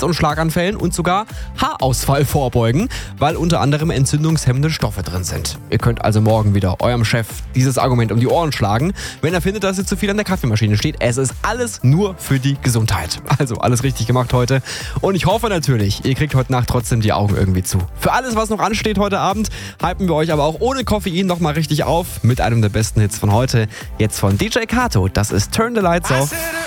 Hals- und Schlaganfällen und sogar Haarausfall vorbeugen, weil unter anderem entzündungshemmende Stoffe drin sind. Ihr könnt also morgen wieder eurem Chef dieses Argument um die Ohren schlagen, wenn er findet, dass ihr zu viel an der Kaffeemaschine steht. Es ist alles nur für die Gesundheit. Also alles richtig gemacht heute. Und ich hoffe natürlich, ihr kriegt heute Nacht trotzdem die Augen irgendwie zu. Für alles, was noch ansteht heute Abend, hypen wir euch aber auch ohne Koffein nochmal richtig auf mit einem der besten Hits von heute. Jetzt von DJ Kato. Das ist Turn the Lights Off.